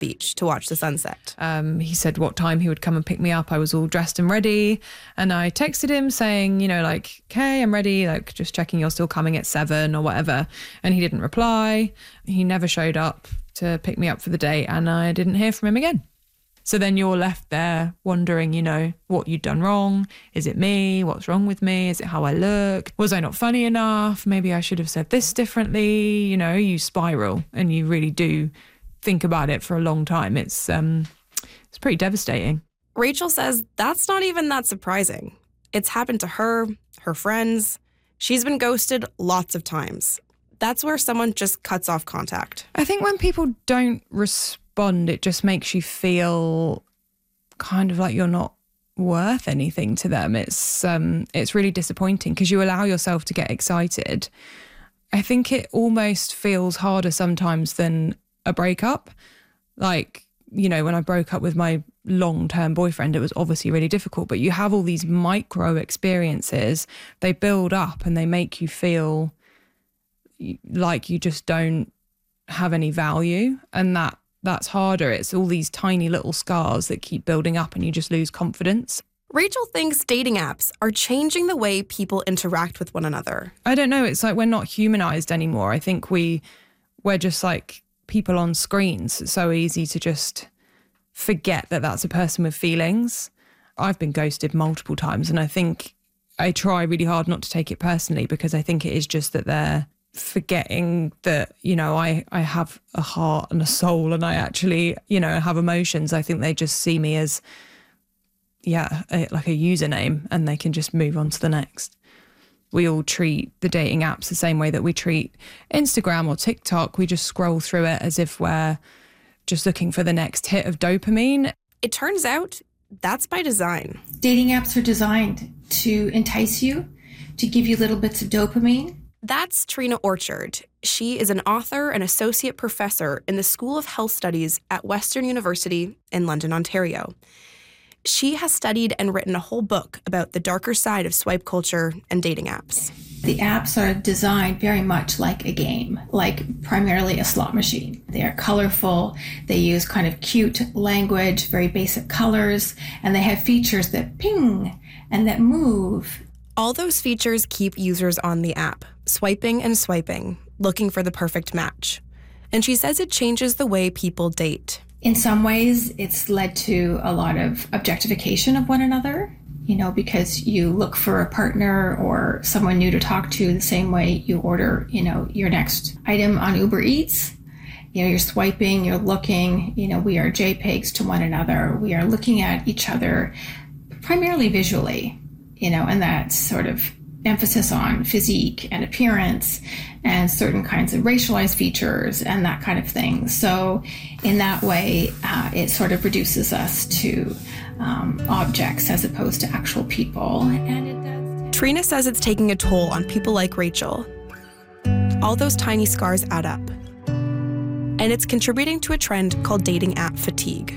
beach to watch the sunset. He said what time he would come and pick me up. I was all dressed and ready. And I texted him saying, okay, I'm ready. Like, just checking you're still coming at 7 or whatever. And he didn't reply. He never showed up to pick me up for the date, and I didn't hear from him again. So then you're left there wondering, what you'd done wrong. Is it me? What's wrong with me? Is it how I look? Was I not funny enough? Maybe I should have said this differently. You spiral, and you really do think about it for a long time. It's pretty devastating. Rachel says that's not even that surprising. It's happened to her, her friends. She's been ghosted lots of times. That's where someone just cuts off contact. I think when people don't respond, it just makes you feel kind of like you're not worth anything to them. It's really disappointing because you allow yourself to get excited. I think it almost feels harder sometimes than a breakup. Like, when I broke up with my long-term boyfriend, it was obviously really difficult, but you have all these micro experiences. They build up and they make you feel like you just don't have any value, and that's harder. It's all these tiny little scars that keep building up and you just lose confidence. Rachel thinks dating apps are changing the way people interact with one another. I don't know. It's like we're not humanized anymore. I think we're just like people on screens. It's so easy to just forget that that's a person with feelings. I've been ghosted multiple times, and I think I try really hard not to take it personally, because I think it is just that they're forgetting that, I have a heart and a soul, and I actually, have emotions. I think they just see me as, like a username, and they can just move on to the next. We all treat the dating apps the same way that we treat Instagram or TikTok. We just scroll through it as if we're just looking for the next hit of dopamine. It turns out that's by design. Dating apps are designed to entice you, to give you little bits of dopamine. That's Trina Orchard. She is an author and associate professor in the School of Health Studies at Western University in London, Ontario. She has studied and written a whole book about the darker side of swipe culture and dating apps. The apps are designed very much like a game, like primarily a slot machine. They are colorful, they use kind of cute language, very basic colors, and they have features that ping and that move. All those features keep users on the app, swiping and swiping, looking for the perfect match. And she says it changes the way people date. In some ways, it's led to a lot of objectification of one another, because you look for a partner or someone new to talk to the same way you order, your next item on Uber Eats. You're swiping, you're looking, we are JPEGs to one another. We are looking at each other primarily visually, and that sort of emphasis on physique and appearance and certain kinds of racialized features and that kind of thing. So in that way, it sort of reduces us to objects as opposed to actual people. And it does. Trina says it's taking a toll on people like Rachel. All those tiny scars add up. And it's contributing to a trend called dating app fatigue.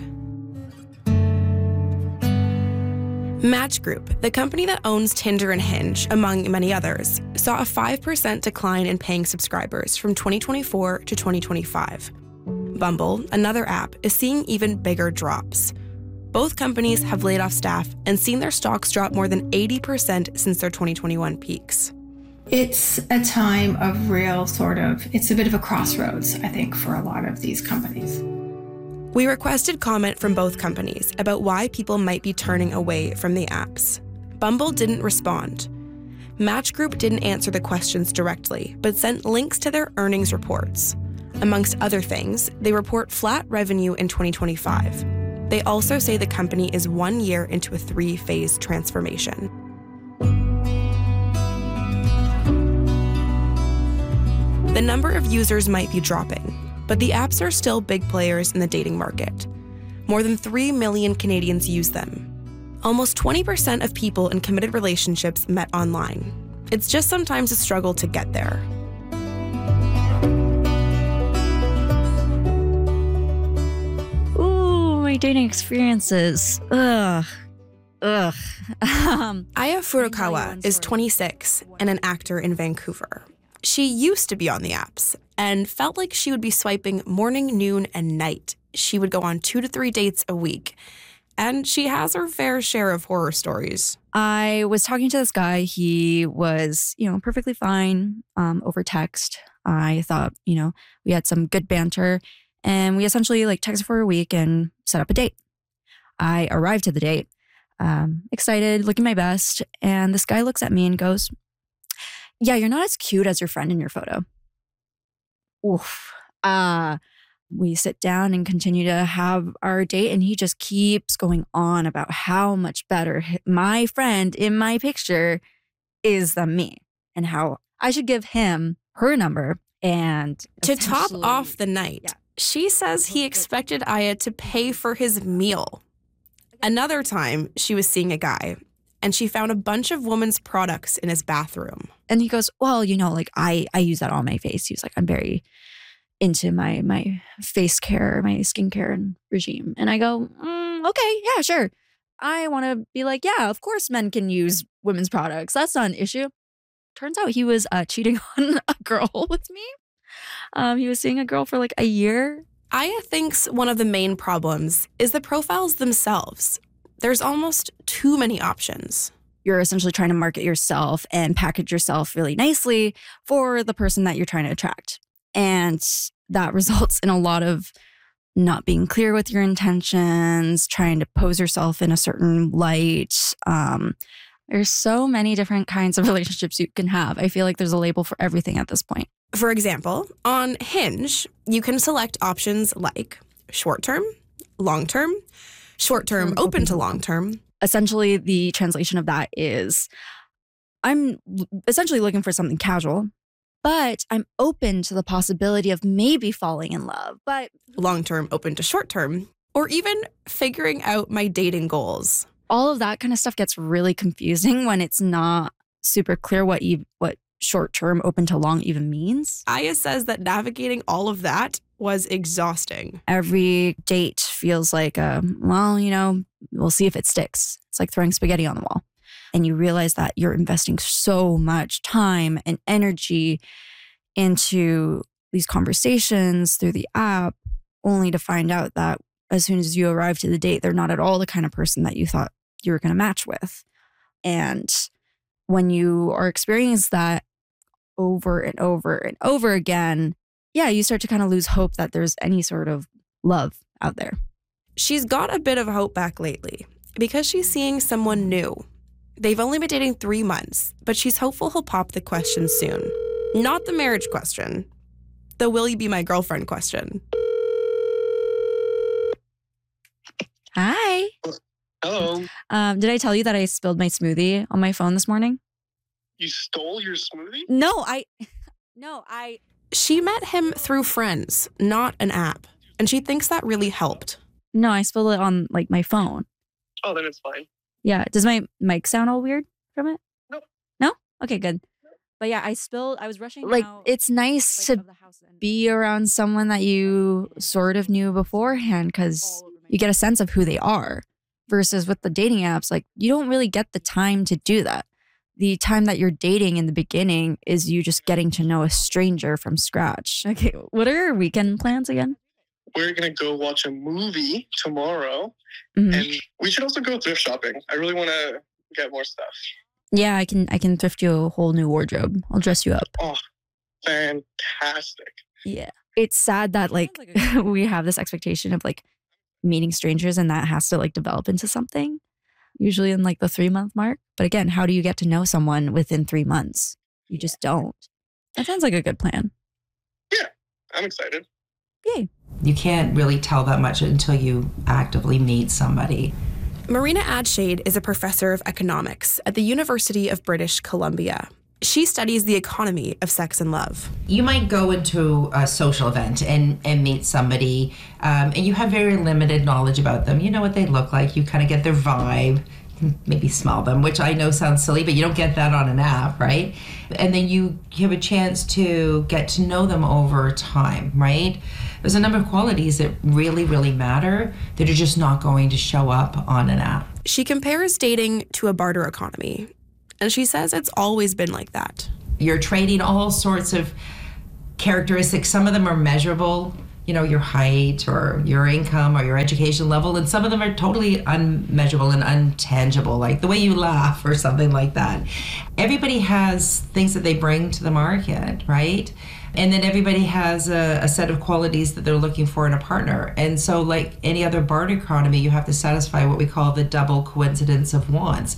Match Group, the company that owns Tinder and Hinge, among many others, saw a 5% decline in paying subscribers from 2024 to 2025. Bumble, another app, is seeing even bigger drops. Both companies have laid off staff and seen their stocks drop more than 80% since their 2021 peaks. It's a time of real it's a bit of a crossroads, I think, for a lot of these companies. We requested comment from both companies about why people might be turning away from the apps. Bumble didn't respond. Match Group didn't answer the questions directly, but sent links to their earnings reports. Amongst other things, they report flat revenue in 2025. They also say the company is 1 year into a 3-phase transformation. The number of users might be dropping, but the apps are still big players in the dating market. More than 3 million Canadians use them. Almost 20% of people in committed relationships met online. It's just sometimes a struggle to get there. Ooh, my dating experiences. Ugh. Aya Furukawa is 26 and an actor in Vancouver. She used to be on the apps and felt like she would be swiping morning, noon, and night she would go on 2 to 3 dates a week. And she has her fair share of horror stories. I was talking to this guy. He was, perfectly fine over text. I thought, we had some good banter, and we essentially texted for a week and set up a date. I arrived to the date, excited, looking my best. And this guy looks at me and goes, "Yeah, you're not as cute as your friend in your photo." Oof. We sit down and continue to have our date, and he just keeps going on about how much better my friend in my picture is than me, and how I should give him her number. And to top off the night, she says he expected Aya to pay for his meal. Another time, she was seeing a guy, and she found a bunch of women's products in his bathroom. And he goes, "Well, I use that on my face." He was like, "I'm very into my face care, my skincare regime." And I go, "Okay, yeah, sure. I want to be like, yeah, of course men can use women's products. That's not an issue." Turns out he was cheating on a girl with me. He was seeing a girl for a year. Aya thinks one of the main problems is the profiles themselves. There's almost too many options. You're essentially trying to market yourself and package yourself really nicely for the person that you're trying to attract. And that results in a lot of not being clear with your intentions, trying to pose yourself in a certain light. There's so many different kinds of relationships you can have. I feel like there's a label for everything at this point. For example, on Hinge, you can select options like short-term, long-term, short-term open to long-term. Essentially, the translation of that is I'm essentially looking for something casual, but I'm open to the possibility of maybe falling in love. But long-term open to short-term, or even figuring out my dating goals. All of that kind of stuff gets really confusing when it's not super clear what short-term open to long even means. Aya says that navigating all of that was exhausting. Every date feels like, we'll see if it sticks. It's like throwing spaghetti on the wall. And you realize that you're investing so much time and energy into these conversations through the app, only to find out that as soon as you arrive to the date, they're not at all the kind of person that you thought you were going to match with. And when you are experiencing that over and over and over again, you start to kind of lose hope that there's any sort of love out there. She's got a bit of hope back lately because she's seeing someone new. They've only been dating 3 months, but she's hopeful he'll pop the question soon. Not the marriage question, the will you be my girlfriend question. Hi. Hello. Did I tell you that I spilled my smoothie on my phone this morning? You stole your smoothie? No. She met him through friends, not an app, and she thinks that really helped. No, I spilled it on my phone. Oh, then it's fine. Yeah. Does my mic sound all weird from it? Nope. No? Okay, good. But yeah, I was rushing out. It's nice to be around someone that you sort of knew beforehand, because you get a sense of who they are, versus with the dating apps, you don't really get the time to do that. The time that you're dating in the beginning is you just getting to know a stranger from scratch. Okay, what are your weekend plans again? We're going to go watch a movie tomorrow. Mm-hmm. And we should also go thrift shopping. I really want to get more stuff. Yeah, I can thrift you a whole new wardrobe. I'll dress you up. Oh, fantastic. Yeah. It's sad that we have this expectation of meeting strangers, and that has to develop into something, usually in the 3-month mark. But again, how do you get to know someone within 3 months? You just don't. That sounds like a good plan. Yeah, I'm excited. Yay. You can't really tell that much until you actively meet somebody. Marina Adshade is a professor of economics at the University of British Columbia. She studies the economy of sex and love. You might go into a social event and meet somebody, and you have very limited knowledge about them. You know what they look like. You kind of get their vibe. You can maybe smell them, which I know sounds silly, but you don't get that on an app, right? And then you have a chance to get to know them over time, right? There's a number of qualities that really, really matter that are just not going to show up on an app. She compares dating to a barter economy. And she says it's always been like that. You're trading all sorts of characteristics. Some of them are measurable, your height or your income or your education level, and some of them are totally unmeasurable and untangible, like the way you laugh or something like that. Everybody has things that they bring to the market, right? And then everybody has a set of qualities that they're looking for in a partner. And so like any other barter economy, you have to satisfy what we call the double coincidence of wants.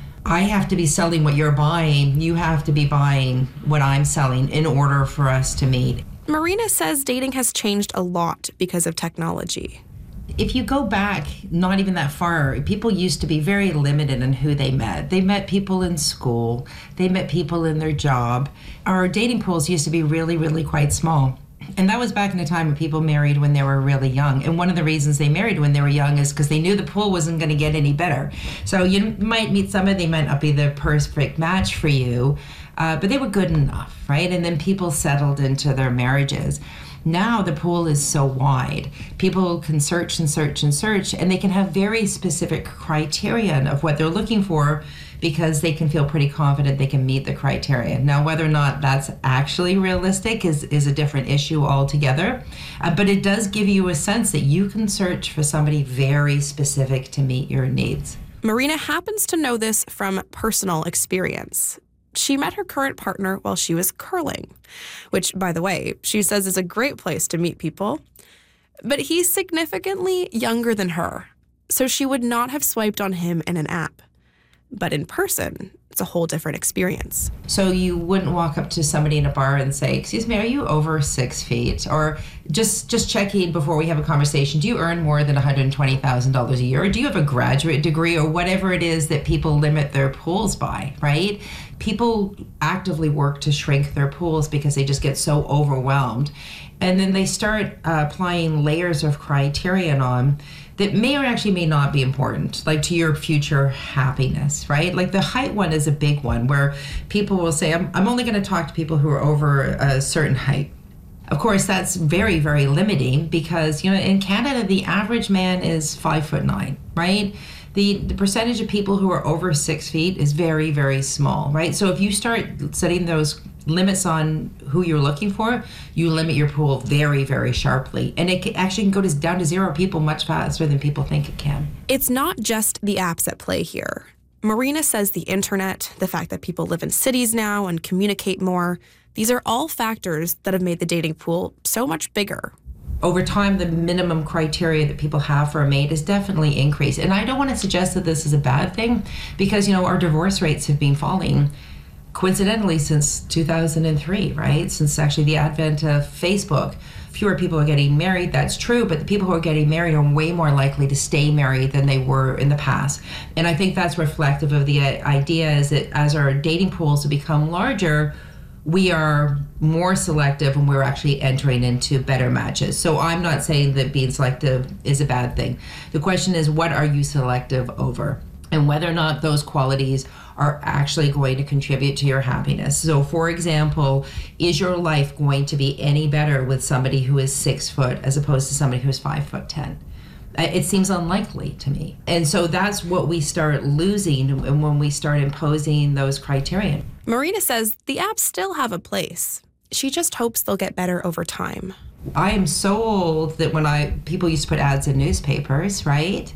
I have to be selling what you're buying. You have to be buying what I'm selling in order for us to meet. Marina says dating has changed a lot because of technology. If you go back, not even that far, people used to be very limited in who they met. They met people in school. They met people in their job. Our dating pools used to be really, really quite small. And that was back in a time when people married when they were really young. And one of the reasons they married when they were young is because they knew the pool wasn't going to get any better. So you might meet somebody, they might not be the perfect match for you, but they were good enough, right? And then people settled into their marriages. Now the pool is so wide. People can search and search and search, and they can have very specific criterion of what they're looking for because they can feel pretty confident they can meet the criteria. Now, whether or not that's actually realistic is a different issue altogether, but it does give you a sense that you can search for somebody very specific to meet your needs. Marina happens to know this from personal experience. She met her current partner while she was curling, which, by the way, she says is a great place to meet people. But he's significantly younger than her, so she would not have swiped on him in an app. But in person, it's a whole different experience. So you wouldn't walk up to somebody in a bar and say, "Excuse me, are you over 6 feet?" Or just checking before we have a conversation, do you earn more than $120,000 a year? Or do you have a graduate degree or whatever it is that people limit their pools by, right? People actively work to shrink their pools because they just get so overwhelmed. And then they start applying layers of criterion on that may or actually may not be important, like to your future happiness, right? Like the height one is a big one where people will say, I'm only going to talk to people who are over a certain height. Of course, that's very, very limiting because, in Canada, the average man is 5'9", right? The percentage of people who are over 6 feet is very, very small, right? So if you start setting those limits on who you're looking for, you limit your pool very, very sharply. And it actually can go down to 0 people much faster than people think it can. It's not just the apps at play here. Marina says the internet, the fact that people live in cities now and communicate more, these are all factors that have made the dating pool so much bigger. Over time, the minimum criteria that people have for a mate is definitely increased. And I don't want to suggest that this is a bad thing because, our divorce rates have been falling coincidentally since 2003, right? Since actually the advent of Facebook. Fewer people are getting married, that's true, but the people who are getting married are way more likely to stay married than they were in the past. And I think that's reflective of the idea is that as our dating pools have become larger, we are more selective and we're actually entering into better matches. So I'm not saying that being selective is a bad thing. The question is, what are you selective over? And whether or not those qualities are actually going to contribute to your happiness. So for example, is your life going to be any better with somebody who is 6 foot as opposed to somebody who's 5'10"? It seems unlikely to me. And so that's what we start losing when we start imposing those criteria. Marina says the apps still have a place. She just hopes they'll get better over time. I am so old that when people used to put ads in newspapers, right?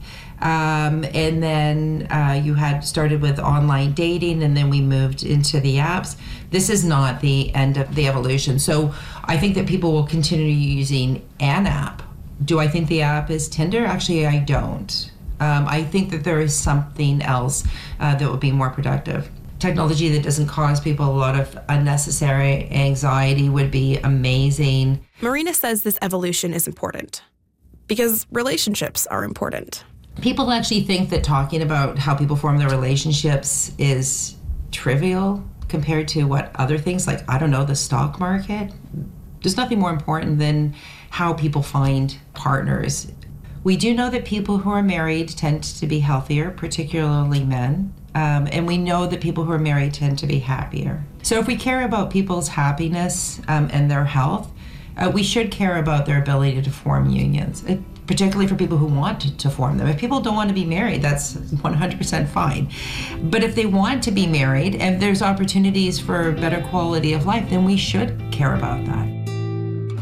And then you had started with online dating and then we moved into the apps. This is not the end of the evolution. So I think that people will continue using an app. Do I think the app is Tinder? Actually, I don't. I think that there is something else that would be more productive. Technology that doesn't cause people a lot of unnecessary anxiety would be amazing. Marina says this evolution is important because relationships are important. People actually think that talking about how people form their relationships is trivial compared to what other things, like, I don't know, the stock market. There's nothing more important than how people find partners. We do know that people who are married tend to be healthier, particularly men. And we know that people who are married tend to be happier. So if we care about people's happiness and their health, we should care about their ability to form unions, particularly for people who want to form them. If people don't want to be married, that's 100% fine. But if they want to be married and there's opportunities for better quality of life, then we should care about that.